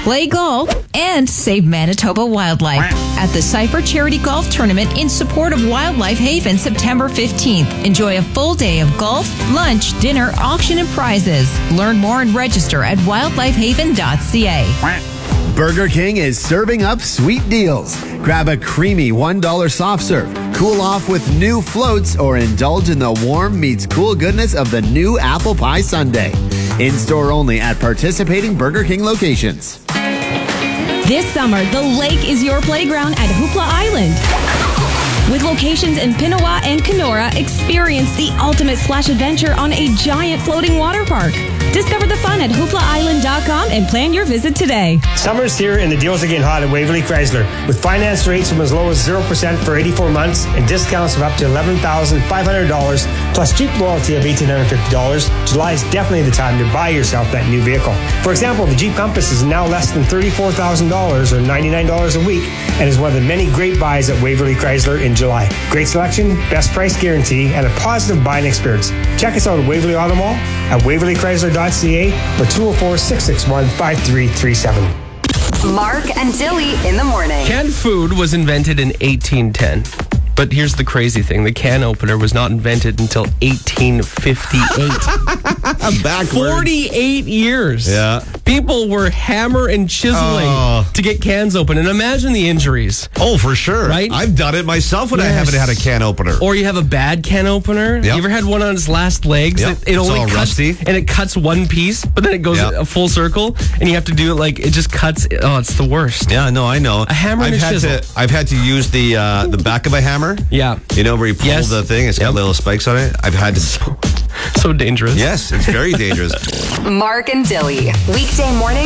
play golf, and save Manitoba wildlife at the Cypher Charity Golf Tournament in support of Wildlife Haven September 15th. Enjoy a full day of golf, lunch, dinner, auction, and prizes. Learn more and register at wildlifehaven.ca. Burger King is serving up sweet deals. Grab a creamy $1 soft serve, cool off with new floats, or indulge in the warm meets cool goodness of the new apple pie sundae. In-store only at participating Burger King locations. This summer, the lake is your playground at Hoopla Island. With locations in Pinawa and Kenora, experience the ultimate splash adventure on a giant floating water park. Discover the fun at hooplaisland.com and plan your visit today. Summer's here and the deals are getting hot at Waverly Chrysler. With finance rates from as low as 0% for 84 months and discounts of up to $11,500 plus Jeep loyalty of $1,850, July is definitely the time to buy yourself that new vehicle. For example, the Jeep Compass is now less than $34,000 or $99 a week and is one of the many great buys at Waverly Chrysler in July. Great selection, best price guarantee, and a positive buying experience. Check us out at Waverly Auto Mall, at waverlychrysler.ca, or 204-661-5337. Mark and Dilly in the morning. Canned food was invented in 1810. But here's the crazy thing. The can opener was not invented until 1858. Backwards. 48 years. Yeah. People were hammer and chiseling to get cans open. And imagine the injuries. Oh, for sure. Right? I've done it myself when I haven't had a can opener. Or you have a bad can opener. Yep. You ever had one on its last legs? Yep. It only all cuts, rusty. and it cuts one piece, but then it goes a full circle, and you have to do it like it just cuts. Oh, it's the worst. Yeah, no, I know. A hammer and a chisel. I've had to use the back of a hammer. Yeah. You know, where you pull the thing, it's got little spikes on it. I've had to... So dangerous. Yes, it's very dangerous. Mark and Dilly. Weekday morning